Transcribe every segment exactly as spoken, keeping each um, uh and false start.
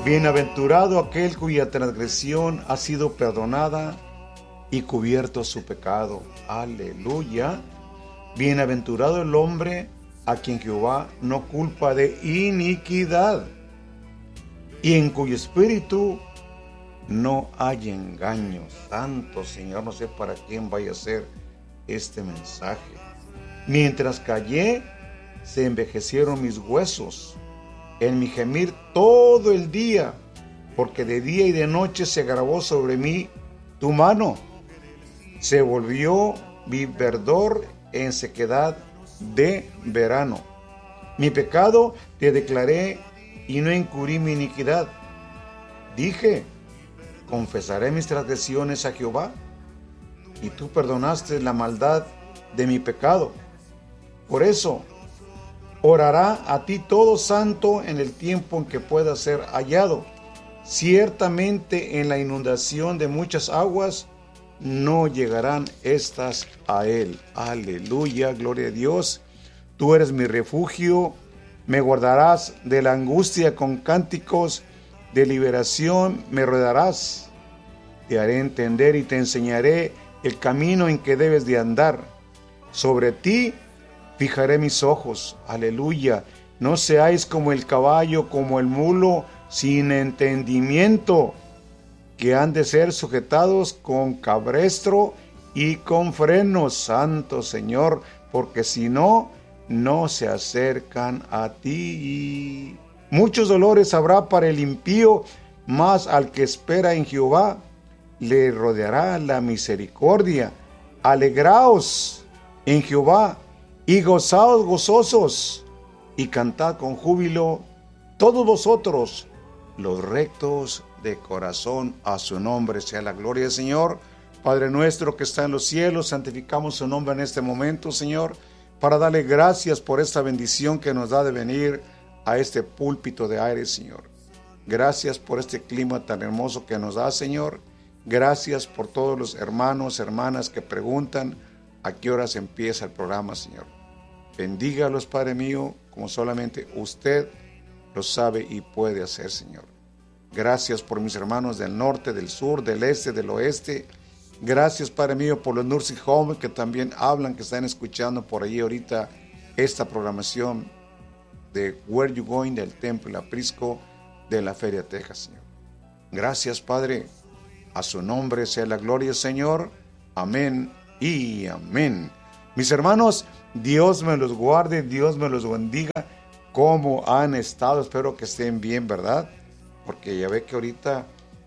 Bienaventurado aquel cuya transgresión ha sido perdonada y cubierto su pecado. Aleluya. Bienaventurado el hombre a quien Jehová no culpa de iniquidad y en cuyo espíritu no hay engaño. Santo Señor, no sé para quién vaya a ser este mensaje. Mientras callé, se envejecieron mis huesos en mi gemir todo el día, porque de día y de noche se agravó sobre mí tu mano. Se volvió mi verdor en sequedad de verano. Mi pecado te declaré y no encubrí mi iniquidad. Dije, confesaré mis transgresiones a Jehová, y tú perdonaste la maldad de mi pecado. Por eso, orará a ti todo santo en el tiempo en que pueda ser hallado. Ciertamente en la inundación de muchas aguas no llegarán estas a él. Aleluya, gloria a Dios. Tú eres mi refugio, me guardarás de la angustia con cánticos de liberación, me rodearás. Te haré entender y te enseñaré el camino en que debes de andar. Sobre ti fijaré mis ojos. Aleluya. No seáis como el caballo, como el mulo, sin entendimiento, que han de ser sujetados con cabestro y con frenos. Santo Señor, porque si no, no se acercan a ti. Muchos dolores habrá para el impío, mas al que espera en Jehová le rodeará la misericordia. Alegraos en Jehová y gozaos gozosos, y cantad con júbilo todos vosotros, los rectos de corazón. A su nombre sea la gloria del Señor. Padre nuestro que está en los cielos, santificamos su nombre en este momento, Señor, para darle gracias por esta bendición que nos da de venir a este púlpito de aire, Señor. Gracias por este clima tan hermoso que nos da, Señor. Gracias por todos los hermanos, hermanas que preguntan a qué horas empieza el programa, Señor. Bendígalos, Padre mío, como solamente usted lo sabe y puede hacer, Señor. Gracias por mis hermanos del norte, del sur, del este, del oeste. Gracias, Padre mío, por los nursing home que también hablan, que están escuchando por ahí ahorita esta programación de Where You Going, del Templo Aprisco de la Feria, Texas, Señor. Gracias, Padre. A su nombre sea la gloria, Señor. Amén y amén. Mis hermanos, Dios me los guarde, Dios me los bendiga. ¿Cómo han estado? Espero que estén bien, ¿verdad? Porque ya ve que ahorita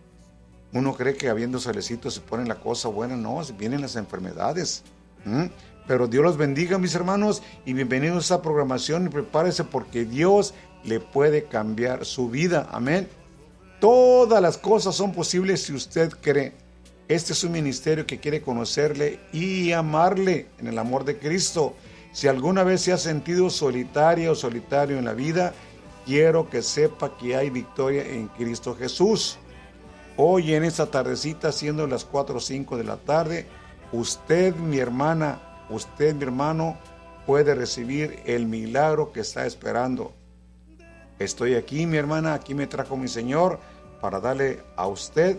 uno cree que habiendo solecito se pone la cosa buena. No, vienen las enfermedades. ¿Mm? Pero Dios los bendiga, mis hermanos, y bienvenidos a esta programación, y prepárese porque Dios le puede cambiar su vida. Amén. Todas las cosas son posibles si usted cree. Este es un ministerio que quiere conocerle y amarle en el amor de Cristo. Si alguna vez se ha sentido solitaria o solitario en la vida, quiero que sepa que hay victoria en Cristo Jesús. Hoy en esta tardecita, siendo las cuatro o cinco de la tarde, usted, mi hermana, usted, mi hermano, puede recibir el milagro que está esperando. Estoy aquí, mi hermana, aquí me trajo mi Señor para darle a usted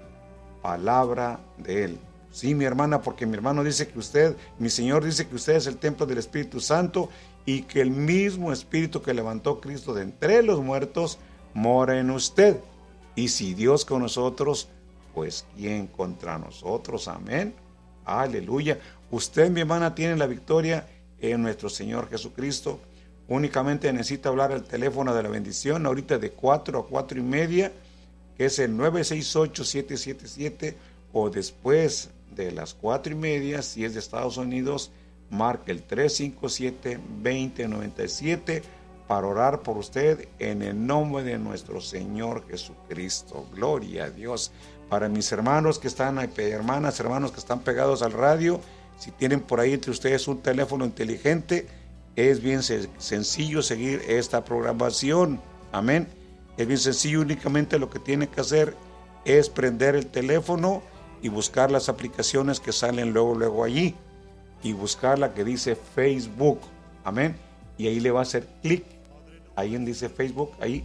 palabra de Él. Sí, mi hermana, porque mi hermano dice que usted, mi Señor dice que usted es el templo del Espíritu Santo y que el mismo Espíritu que levantó Cristo de entre los muertos mora en usted. Y si Dios con nosotros, pues ¿quién contra nosotros? Amén. Aleluya. Usted, mi hermana, tiene la victoria en nuestro Señor Jesucristo. Únicamente necesita hablar al teléfono de la bendición ahorita de cuatro a cuatro y media, que es el nueve seis ocho, siete siete siete, o después de las cuatro y media, si es de Estados Unidos, marque el tres cinco siete, veinte noventa y siete para orar por usted en el nombre de nuestro Señor Jesucristo. Gloria a Dios. Para mis hermanos que están, hermanas, hermanos que están pegados al radio, si tienen por ahí entre ustedes un teléfono inteligente, es bien sencillo seguir esta programación. Amén. Es bien sencillo, únicamente lo que tiene que hacer es prender el teléfono y buscar las aplicaciones que salen luego, luego allí, y buscar la que dice Facebook. Amén. Y ahí le va a hacer clic, ahí en dice Facebook, ahí,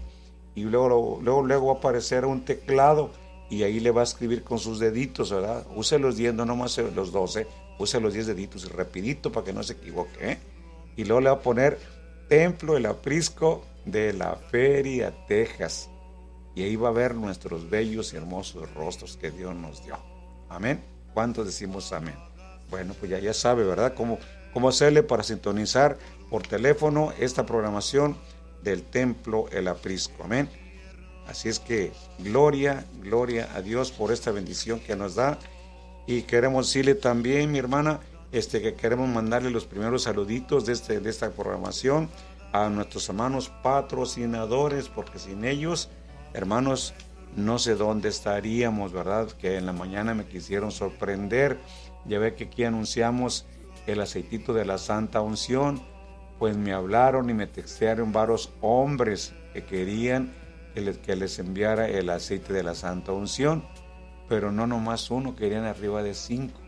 y luego, luego, luego va a aparecer un teclado y ahí le va a escribir con sus deditos, ¿verdad? Use los diez, no nomás los doce, use los diez deditos y rapidito para que no se equivoque, ¿eh? Y luego le va a poner Templo El Aprisco de la Feria, Texas. Y ahí va a ver nuestros bellos y hermosos rostros que Dios nos dio. Amén. ¿Cuántos decimos amén? Bueno, pues ya, ya sabe, ¿verdad? Cómo, cómo hacerle para sintonizar por teléfono esta programación del Templo El Aprisco. Amén. Así es que gloria, gloria a Dios por esta bendición que nos da. Y queremos decirle también, mi hermana, este, que queremos mandarle los primeros saluditos de, este, de esta programación a nuestros hermanos patrocinadores, porque sin ellos, hermanos, no sé dónde estaríamos, ¿verdad? Que en la mañana me quisieron sorprender. Ya ve que aquí anunciamos el aceitito de la Santa Unción. Pues me hablaron y me textearon varios hombres que querían que les, que les enviara el aceite de la Santa Unción. Pero no nomás uno, querían arriba de cinco.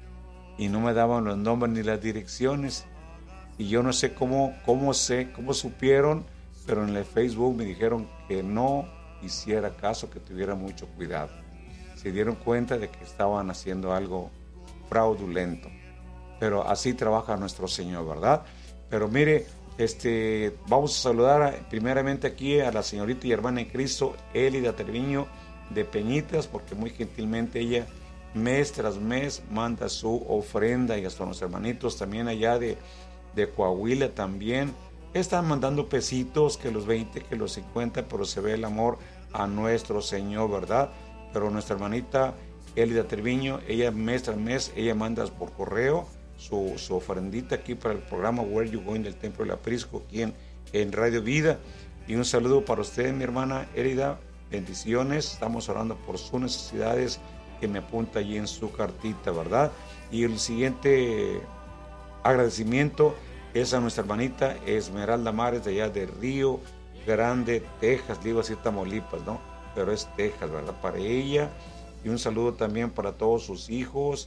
Y no me daban los nombres ni las direcciones. Y yo no sé cómo, cómo sé, cómo supieron, pero en el Facebook me dijeron que no hiciera caso, que tuviera mucho cuidado. Se dieron cuenta de que estaban haciendo algo fraudulento. Pero así trabaja nuestro Señor, ¿verdad? Pero mire, este, vamos a saludar a, primeramente aquí a la señorita y hermana en Cristo, Elida Treviño de Peñitas, porque muy gentilmente ella mes tras mes manda su ofrenda, y hasta los hermanitos también allá de, de Coahuila también están mandando pesitos, que los veinte, que los cincuenta, pero se ve el amor a nuestro Señor, ¿verdad? Pero nuestra hermanita Elida Treviño, ella mes tras mes, ella manda por correo su, su ofrendita aquí para el programa Where You Going del Templo del Aprisco, aquí en, en Radio Vida. Y un saludo para usted, mi hermana Elida, bendiciones, estamos orando por sus necesidades, que me apunta allí en su cartita, ¿verdad? Y el siguiente agradecimiento es a nuestra hermanita Esmeralda Mares, de allá de Río Grande, Texas. Le iba a decir Tamaulipas, ¿no? Pero es Texas, ¿verdad? Para ella. Y un saludo también para todos sus hijos,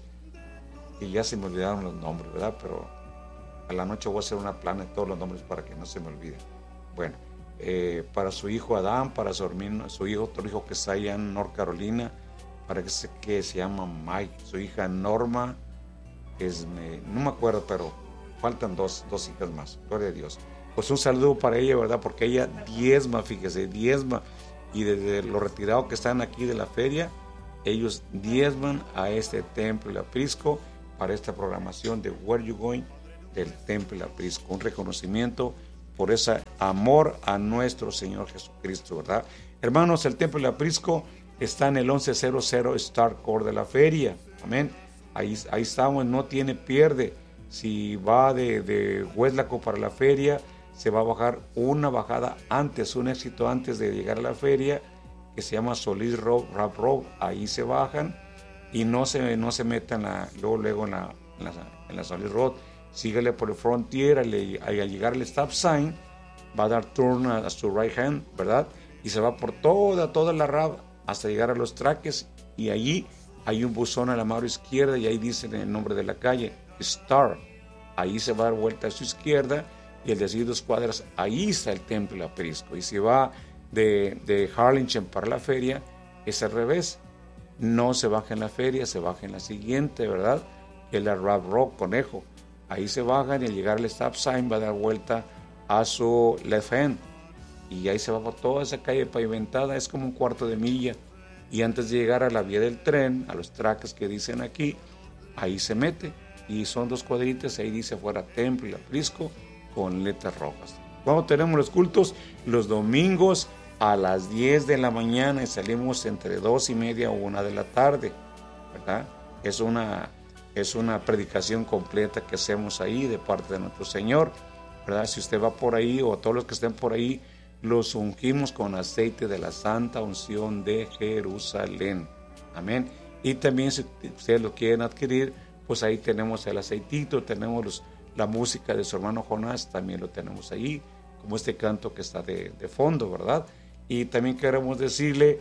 que ya se me olvidaron los nombres, ¿verdad? Pero a la noche voy a hacer una plana de todos los nombres para que no se me olviden. Bueno, eh, para su hijo Adán, para su, hermano, su hijo, otro hijo que está allá en North Carolina, para que se, que se llama Mike, su hija Norma, es, me, no me acuerdo, pero faltan dos, dos hijas más, gloria a Dios. Pues un saludo para ella, ¿verdad? Porque ella diezma, fíjese, diezma, y desde lo retirado que están aquí de la feria, ellos diezman a este Templo El Aprisco para esta programación de Where You Going del Templo El Aprisco. Un reconocimiento por ese amor a nuestro Señor Jesucristo, ¿verdad? Hermanos, el Templo El Aprisco está en el once cero cero Star Court de la feria. Amén. Ahí, ahí estamos, no tiene pierde. Si va de, de Hueslaco para la feria, se va a bajar una bajada antes, un éxito antes de llegar a la feria, que se llama Solís Road, Rap Road. Ahí se bajan y no se, no se metan la, luego, luego en la, en la, en la Solís Road. Síguele por el Frontier, al, al llegar al stop sign, va a dar turn a, a su right hand, ¿verdad? Y se va por toda, toda la Rap hasta llegar a los traques, y allí hay un buzón a la mano izquierda y ahí dice el nombre de la calle, Star. Ahí se va a dar vuelta a su izquierda y el de así dos cuadras, ahí está el Templo El Aprisco. Y si va de, de Harlingen para la feria, es al revés. No se baja en la feria, se baja en la siguiente, ¿verdad? Que es la Rap Rock, Conejo. Ahí se bajan y al llegar al stop sign va a dar vuelta a su left hand. Y ahí se va por toda esa calle pavimentada, es como un cuarto de milla. Y antes de llegar a la vía del tren, a los traques que dicen aquí, ahí se mete. Y son dos cuadritas, ahí dice afuera Templo El Aprisco con letras rojas. ¿Cuándo tenemos los cultos? Los domingos a las diez de la mañana y salimos entre dos y media o una de la tarde, ¿verdad? Es una, es una predicación completa que hacemos ahí de parte de nuestro Señor, ¿verdad? Si usted va por ahí o todos los que estén por ahí, los ungimos con aceite de la Santa Unción de Jerusalén. Amén. Y también si ustedes lo quieren adquirir, pues ahí tenemos el aceitito, tenemos los, la música de su hermano Jonás, también lo tenemos ahí, como este canto que está de, de fondo, ¿verdad? Y también queremos decirle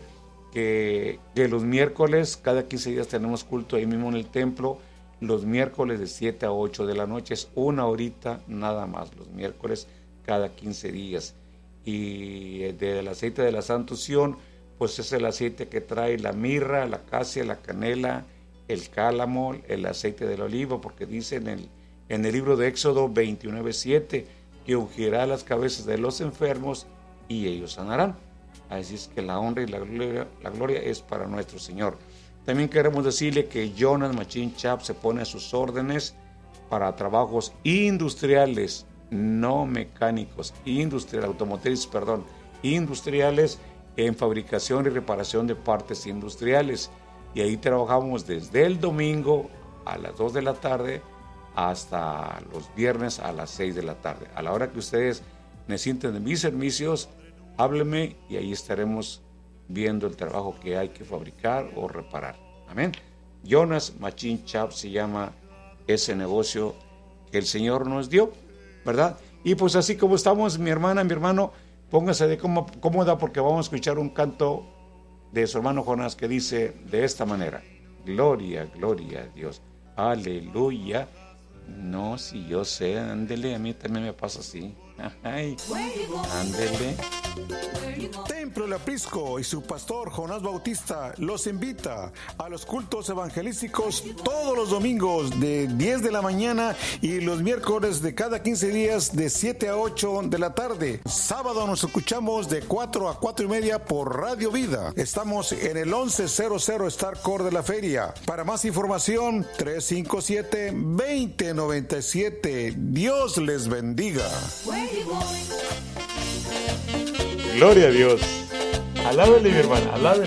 que, que los miércoles, cada quince días tenemos culto ahí mismo en el templo, los miércoles de siete a ocho de la noche, es una horita nada más, los miércoles cada quince días. y del aceite de la Santa Unción, pues es el aceite que trae la mirra, la acacia, la canela, el cálamo, el aceite del olivo, porque dice en el, en el libro de Éxodo veintinueve siete que ungirá las cabezas de los enfermos y ellos sanarán. Así es que la honra y la gloria, la gloria es para nuestro Señor. También queremos decirle que Jonas Machine Shop se pone a sus órdenes para trabajos industriales, no mecánicos, industriales, automotrices, perdón, industriales, en fabricación y reparación de partes industriales. Y ahí trabajamos desde el domingo a las dos de la tarde hasta los viernes a las seis de la tarde. A la hora que ustedes necesiten de mis servicios, háblenme y ahí estaremos viendo el trabajo que hay que fabricar o reparar. Amén. Jonas Machine Shop se llama ese negocio que el Señor nos dio, ¿verdad? Y pues así como estamos, mi hermana, mi hermano, póngase de cómoda porque vamos a escuchar un canto de su hermano Jonás que dice de esta manera: gloria, gloria a Dios, aleluya. No, si yo sé, ándele, a mí también me pasa así. Ay, ándele. Templo El Aprisco y su pastor Jonás Bautista los invita a los cultos evangelísticos todos los domingos de diez de la mañana y los miércoles de cada quince días de siete a ocho de la tarde. Sábado nos escuchamos de cuatro a cuatro y media por Radio Vida. Estamos en el once cero cero Star Core de la Feria. Para más información, tres cinco siete, dos cero nueve siete. Dios les bendiga. Gloria a Dios. Alábele, mi hermana, alábele.